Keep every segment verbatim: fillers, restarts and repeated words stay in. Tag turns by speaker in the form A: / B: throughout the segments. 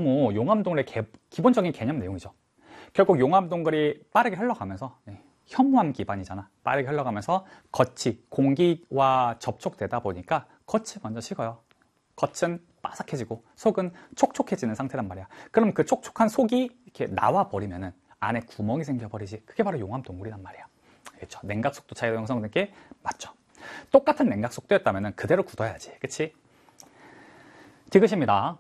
A: 너무 용암동굴의 개, 기본적인 개념 내용이죠. 결국 용암동굴이 빠르게 흘러가면서 네, 현무암 기반이잖아. 빠르게 흘러가면서 겉이 공기와 접촉되다 보니까 겉이 먼저 식어요. 겉은 바삭해지고 속은 촉촉해지는 상태란 말이야. 그럼 그 촉촉한 속이 이렇게 나와버리면은 안에 구멍이 생겨버리지. 그게 바로 용암동굴이란 말이야. 그렇죠. 냉각 속도 차이로 형성된 게 맞죠. 똑같은 냉각 속도였다면 그대로 굳어야지. 그치? 디귿입니다.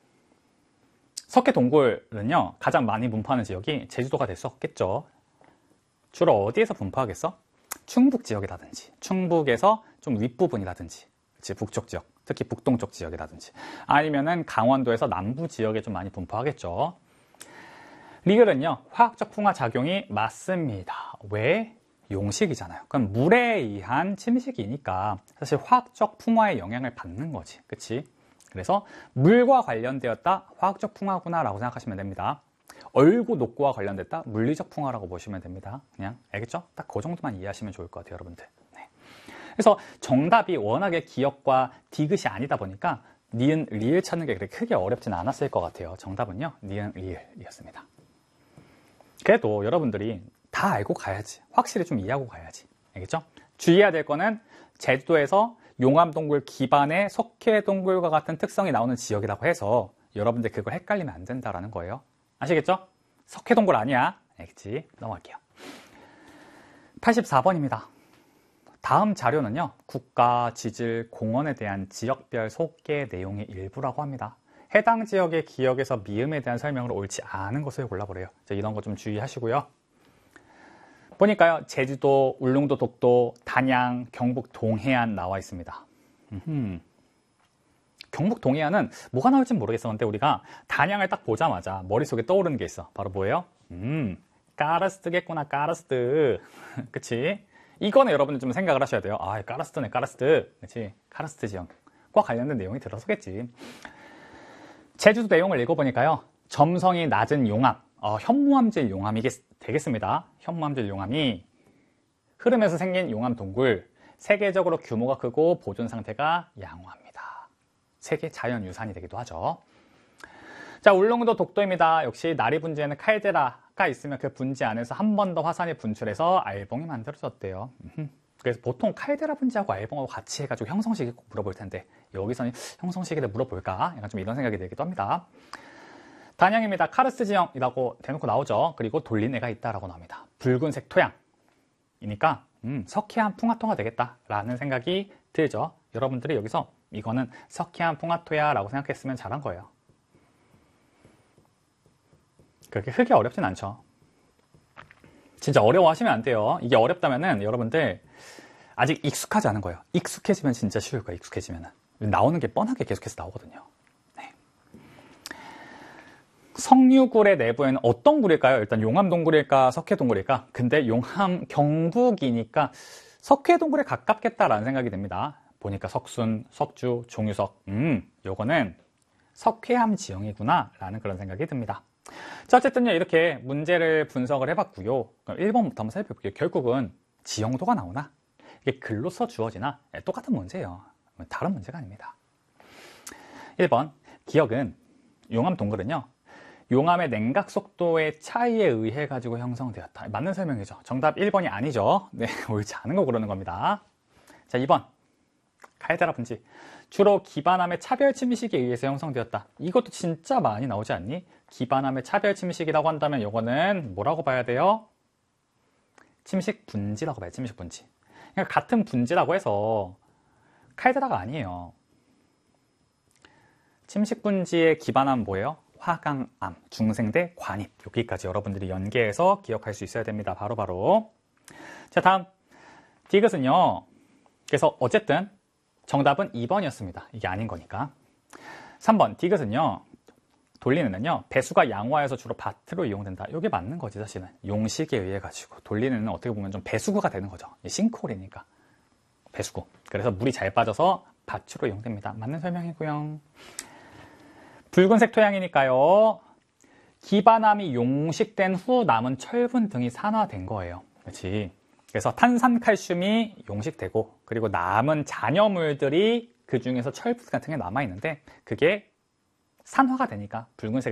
A: 석회동굴은요, 가장 많이 분포하는 지역이 제주도가 될 수 없겠죠. 주로 어디에서 분포하겠어? 충북 지역이라든지, 충북에서 좀 윗부분이라든지, 그치, 북쪽 지역, 특히 북동쪽 지역이라든지, 아니면은 강원도에서 남부 지역에 좀 많이 분포하겠죠. 리을은요, 화학적 풍화 작용이 맞습니다. 왜? 용식이잖아요. 그럼 물에 의한 침식이니까 사실 화학적 풍화의 영향을 받는 거지. 그치? 그래서 물과 관련되었다, 화학적 풍화구나 라고 생각하시면 됩니다. 얼고 녹고와 관련됐다, 물리적 풍화라고 보시면 됩니다. 그냥 알겠죠? 딱 그 정도만 이해하시면 좋을 것 같아요, 여러분들. 네. 그래서 정답이 워낙에 기역과 디귿이 아니다 보니까 니은, 리을 찾는 게 그렇게 크게 어렵진 않았을 것 같아요. 정답은요, 니은, 리을이었습니다. 그래도 여러분들이 다 알고 가야지. 확실히 좀 이해하고 가야지. 알겠죠? 주의해야 될 거는 제주도에서 용암동굴 기반의 석회동굴과 같은 특성이 나오는 지역이라고 해서 여러분들 그걸 헷갈리면 안 된다라는 거예요. 아시겠죠? 석회동굴 아니야. 알겠지? 넘어갈게요. 팔십사 번입니다. 다음 자료는요, 국가, 지질, 공원에 대한 지역별 소개 내용의 일부라고 합니다. 해당 지역의 기억에서 미음에 대한 설명으로 옳지 않은 것을 골라보래요. 이런 거 좀 주의하시고요. 보니까요, 제주도, 울릉도, 독도, 단양, 경북 동해안 나와 있습니다. 음흠. 경북 동해안은 뭐가 나올지 모르겠었는데 우리가 단양을 딱 보자마자 머릿속에 떠오르는 게 있어. 바로 뭐예요? 음, 까르스트겠구나, 까르스트. 그치? 이거는 여러분들 좀 생각을 하셔야 돼요. 아, 까르스트네, 까르스트. 그치? 카르스트 지형과 관련된 내용이 들어서겠지. 제주도 내용을 읽어보니까요, 점성이 낮은 용암, 어, 현무암질 용암이 되겠습니다. 현무암질 용암이 흐르면서 생긴 용암 동굴, 세계적으로 규모가 크고 보존 상태가 양호합니다. 세계 자연유산이 되기도 하죠. 자, 울릉도 독도입니다. 역시 나리 분지에는 칼데라가 있으면 그 분지 안에서 한 번 더 화산이 분출해서 알봉이 만들어졌대요. 그래서 보통 칼데라 분지하고 알봉하고 같이 해가지고 형성시기 꼭 물어볼 텐데 여기서는 형성시기를 물어볼까? 약간 좀 이런 생각이 들기도 합니다. 단양입니다. 카르스트 지형이라고 대놓고 나오죠. 그리고 돌린 애가 있다라고 나옵니다. 붉은색 토양이니까 음, 석회암 풍화토가 되겠다라는 생각이 들죠. 여러분들이 여기서 이거는 석회암 풍화토야라고 생각했으면 잘한 거예요. 그렇게 크게 어렵진 않죠. 진짜 어려워하시면 안 돼요. 이게 어렵다면은 여러분들 아직 익숙하지 않은 거예요. 익숙해지면 진짜 쉬울 거예요. 익숙해지면은 나오는 게 뻔하게 계속해서 나오거든요. 석류굴의 내부에는 어떤 굴일까요? 일단 용암동굴일까 석회동굴일까? 근데 용암 경북이니까 석회동굴에 가깝겠다라는 생각이 듭니다. 보니까 석순, 석주, 종유석, 음, 요거는 석회암 지형이구나 라는 그런 생각이 듭니다. 자, 어쨌든요, 이렇게 문제를 분석을 해봤고요. 그럼 일 번부터 한번 살펴볼게요. 결국은 지형도가 나오나? 이게 글로써 주어지나? 네, 똑같은 문제예요. 다른 문제가 아닙니다. 일 번, 기억은 용암동굴은요, 용암의 냉각 속도의 차이에 의해 가지고 형성되었다. 맞는 설명이죠. 정답 일 번이 아니죠. 네, 옳지 않은 거 그러는 겁니다. 자, 이 번. 칼데라 분지. 주로 기반암의 차별 침식에 의해서 형성되었다. 이것도 진짜 많이 나오지 않니? 기반암의 차별 침식이라고 한다면 이거는 뭐라고 봐야 돼요? 침식 분지라고 봐요. 침식 분지. 그러니까 같은 분지라고 해서 칼데라가 아니에요. 침식 분지의 기반암 뭐예요? 화강암, 중생대, 관입. 여기까지 여러분들이 연계해서 기억할 수 있어야 됩니다. 바로바로. 바로. 자, 다음. 디귿은요. 그래서 어쨌든 정답은 이 번이었습니다. 이게 아닌 거니까. 삼 번. 디귿은요. 돌리는 애는요. 배수가 양호하여서 주로 밭으로 이용된다. 이게 맞는 거지, 사실은. 용식에 의해 가지고. 돌리는 애는 어떻게 보면 좀 배수구가 되는 거죠. 싱크홀이니까. 배수구. 그래서 물이 잘 빠져서 밭으로 이용됩니다. 맞는 설명이고요. 붉은색 토양이니까요. 기반암이 용식된 후 남은 철분 등이 산화된 거예요. 그렇지? 그래서 탄산칼슘이 용식되고 그리고 남은 잔여물들이 그 중에서 철분 같은 게 남아있는데 그게 산화가 되니까 붉은색